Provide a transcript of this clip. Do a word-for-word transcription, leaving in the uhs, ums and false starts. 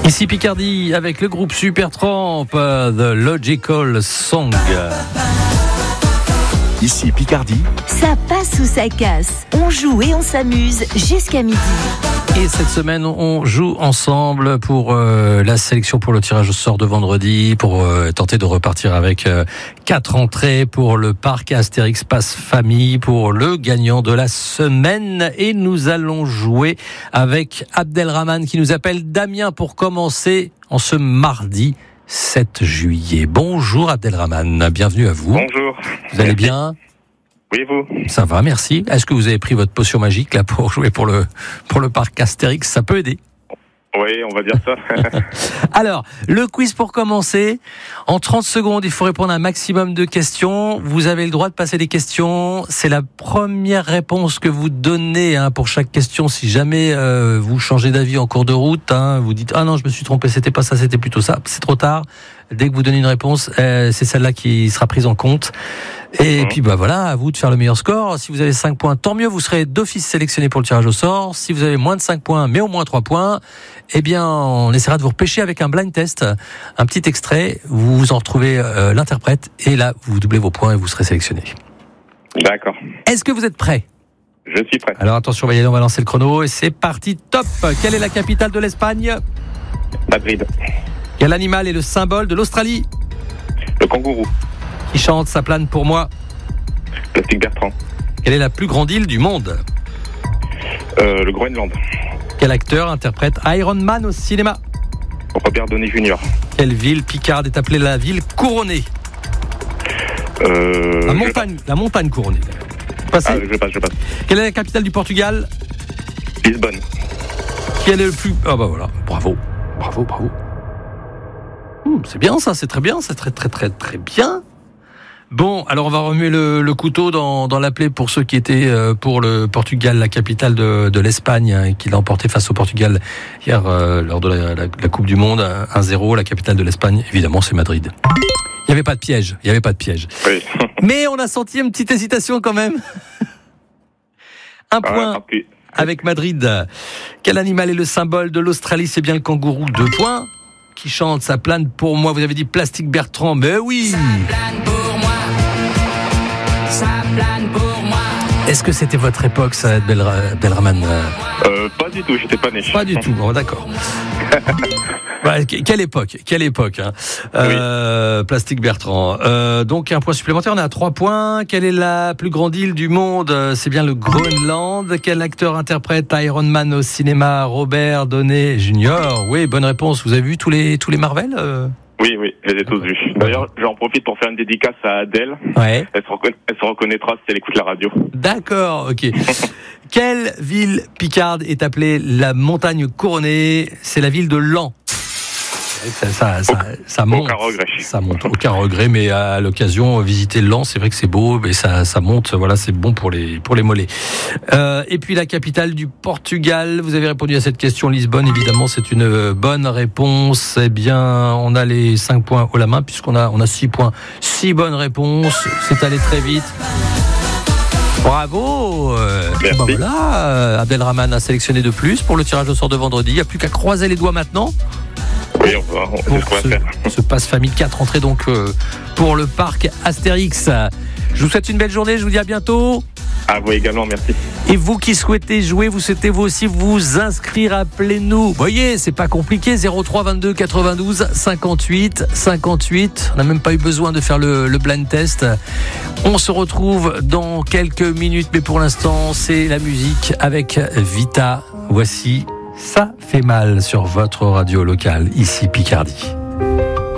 Ici Picardie avec le groupe Supertramp, The Logical Song. Ici Picardie. Ça passe ou ça casse. On joue et on s'amuse jusqu'à midi. Et cette semaine, on joue ensemble pour euh, la sélection pour le tirage au sort de vendredi, pour euh, tenter de repartir avec euh, quatre entrées pour le parc Astérix Pass Famille, pour le gagnant de la semaine. Et nous allons jouer avec Abdelrahman qui nous appelle Damien pour commencer en ce mardi sept juillet. Bonjour Abdelrahman, bienvenue à vous. Bonjour. Vous allez bien ? Oui, vous ? Ça va, merci. Est-ce que vous avez pris votre potion magique là pour jouer pour le pour le parc Astérix ? Ça peut aider. Oui, on va dire ça. Alors, le quiz pour commencer. En trente secondes, il faut répondre à un maximum de questions. Vous avez le droit de passer des questions. C'est la première réponse que vous donnez hein, pour chaque question. Si jamais euh, vous changez d'avis en cours de route, hein, vous dites « Ah non, je me suis trompé, c'était pas ça, c'était plutôt ça », c'est trop tard. Dès que vous donnez une réponse, euh, c'est celle-là qui sera prise en compte. Et mmh. puis bah voilà, à vous de faire le meilleur score. Si vous avez cinq points, tant mieux, vous serez d'office sélectionné pour le tirage au sort. Si vous avez moins de cinq points, mais au moins trois points, eh bien on essaiera de vous repêcher avec un blind test, un petit extrait. Vous en retrouvez euh, l'interprète et là vous doublez vos points et vous serez sélectionné. D'accord. Est-ce que vous êtes prêts ? Je suis prêt. Alors attention, on va y aller, on va lancer le chrono et c'est parti, top. Quelle est la capitale de l'Espagne ? Madrid. Quel animal est le symbole de l'Australie ? Le kangourou. Qui chante Ça plane pour moi ? Plastic Bertrand. Quelle est la plus grande île du monde ? Euh, le Groenland. Quel acteur interprète Iron Man au cinéma ? Robert Downey junior Quelle ville picarde est appelée la ville couronnée ? euh, La montagne, la montagne couronnée. Passez. Ah, je passe, je passe. Quelle est la capitale du Portugal ? Lisbonne. Quel est le plus... Ah bah voilà, bravo, bravo, bravo. Hum, c'est bien ça, c'est très bien, c'est très très très très bien. Bon, alors on va remuer le, le couteau dans, dans la plaie pour ceux qui étaient euh, pour le Portugal, la capitale de, de l'Espagne, hein, qui l'a emporté face au Portugal hier euh, lors de la, la, la Coupe du Monde, un zéro, la capitale de l'Espagne, évidemment c'est Madrid. Il n'y avait pas de piège, il n'y avait pas de piège. Oui. Mais on a senti une petite hésitation quand même. Un point ah, okay. avec Madrid. Quel animal est le symbole de l'Australie ? C'est bien le kangourou, deux points. Qui chante Ça plane pour moi, vous avez dit Plastic Bertrand, mais oui. Ça plane pour moi, ça plane pour moi. Est-ce que c'était votre époque, ça, Abdelrahman ? euh, Pas du tout, j'étais pas né. Pas du tout, bon, d'accord. Ouais, quelle époque, quelle époque, hein. euh, oui. Plastic Bertrand. Euh, donc un point supplémentaire, on est à trois points. Quelle est la plus grande île du monde ? C'est bien le Groenland. Quel acteur interprète Iron Man au cinéma ? Robert Downey junior Oui, bonne réponse. Vous avez vu tous les tous les Marvel ? euh Oui, oui, je les ai tous vus. D'ailleurs, j'en profite pour faire une dédicace à Adèle. Ouais. Elle se, reconna- elle se reconnaîtra si elle écoute la radio. D'accord, ok. Quelle ville picarde est appelée la montagne couronnée ? C'est la ville de Laon. Ça, ça, ça, ça monte. Aucun regret. Ça monte, aucun regret, mais à l'occasion, visiter Laon, c'est vrai que c'est beau, mais ça, ça monte, voilà, c'est bon pour les, pour les mollets. Euh, et puis la capitale du Portugal, vous avez répondu à cette question, Lisbonne, évidemment, c'est une bonne réponse. Eh bien, on a les cinq points haut la main, puisqu'on a, on a six points. six bonnes réponses, c'est allé très vite. Bravo. Merci. Ben voilà, Abdelrahman a sélectionné de plus pour le tirage au sort de vendredi. Il n'y a plus qu'à croiser les doigts maintenant. Oui, on va, on sait ce qu'on va ce, faire. Ce passe famille, quatre entrées donc euh, pour le parc Astérix. Je vous souhaite une belle journée, je vous dis à bientôt. À vous également, merci. Et vous qui souhaitez jouer, vous souhaitez vous aussi vous inscrire, appelez-nous. Vous voyez, c'est pas compliqué, zéro trois vingt-deux quatre-vingt-douze cinquante-huit cinquante-huit. On n'a même pas eu besoin de faire le, le blind test. On se retrouve dans quelques minutes, mais pour l'instant, c'est la musique avec Vita. Voici Ça fait mal sur votre radio locale, ici Picardie.